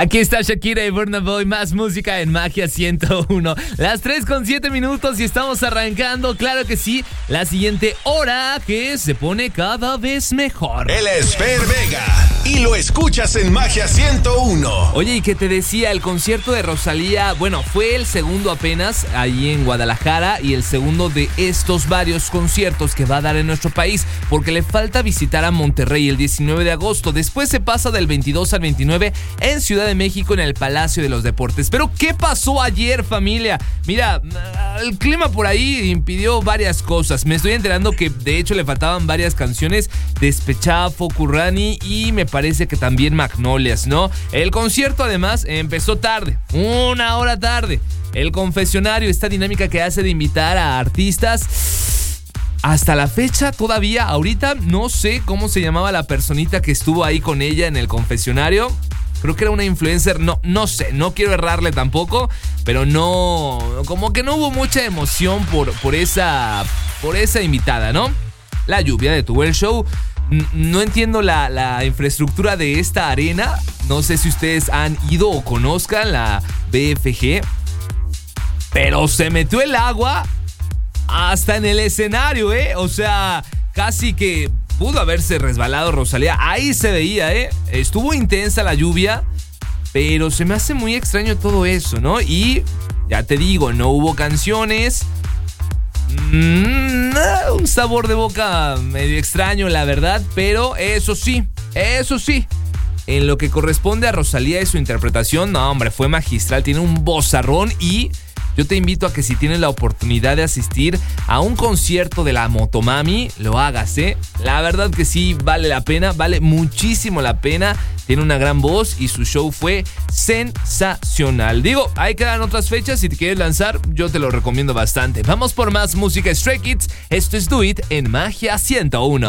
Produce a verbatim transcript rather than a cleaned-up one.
Aquí está Shakira y Burna Boy, más música en Magia ciento uno. Las tres con siete minutos y estamos arrancando, claro que sí, la siguiente hora que se pone cada vez mejor. Él es Fer Vega y lo escuchas en Magia ciento uno. Oye, y que te decía, el concierto de Rosalía, bueno, fue el segundo apenas allí en Guadalajara y el segundo de estos varios conciertos que va a dar en nuestro país, porque le falta visitar a Monterrey el diecinueve de agosto. Después se pasa del veintidós al veintinueve en Ciudad de México en el Palacio de los Deportes. Pero ¿qué pasó ayer, familia? Mira, el clima por ahí impidió varias cosas. Me estoy enterando que de hecho le faltaban varias canciones, Despechada, Focurrani y me parece que también Magnolias, ¿no? El concierto además empezó tarde, una hora tarde. El confesionario, esta dinámica que hace de invitar a artistas, hasta la fecha todavía, ahorita no sé cómo se llamaba la personita que estuvo ahí con ella en el confesionario. Creo que era una influencer, no, no sé, no quiero errarle tampoco, pero no, como que no hubo mucha emoción por, por esa, por esa invitada, ¿no? La lluvia detuvo el show. No entiendo la, la infraestructura de esta arena. No sé si ustedes han ido o conozcan la B F G, pero se metió el agua hasta en el escenario, ¿eh? O sea, casi que pudo haberse resbalado Rosalía. Ahí se veía, ¿eh? Estuvo intensa la lluvia, pero se me hace muy extraño todo eso, ¿no? Y ya te digo, no hubo canciones. Mm, un sabor de boca medio extraño, la verdad. Pero eso sí, eso sí, en lo que corresponde a Rosalía y su interpretación, no, hombre, fue magistral. Tiene un vozarrón y yo te invito a que si tienes la oportunidad de asistir a un concierto de la Motomami, lo hagas, ¿eh? La verdad que sí, vale la pena, vale muchísimo la pena. Tiene una gran voz y su show fue sensacional. Digo, ahí quedan otras fechas. Si te quieres lanzar, yo te lo recomiendo bastante. Vamos por más música Stray Kids. Esto es Do It en Magia ciento uno.